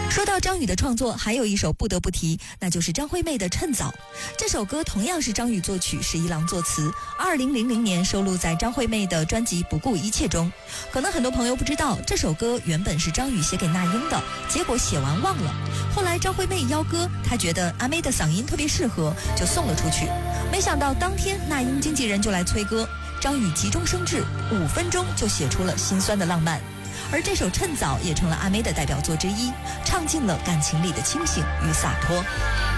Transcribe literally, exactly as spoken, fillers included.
说到张宇的创作，还有一首不得不提，那就是张惠妹的《趁早》。这首歌同样是张宇作曲，是一郎作词，二零零零年收录在张惠妹的专辑《不顾一切》中。可能很多朋友不知道，这首歌原本是张宇写给那英的，结果写完忘了。后来张惠妹邀歌，她觉得阿妹的嗓音特别适合，就送了出去。没想到当天那英经纪人就来催歌，张宇急中生智，五分钟就写出了心酸的浪漫。而这首《趁早》也成了阿妹的代表作之一，唱尽了感情里的清醒与洒脱。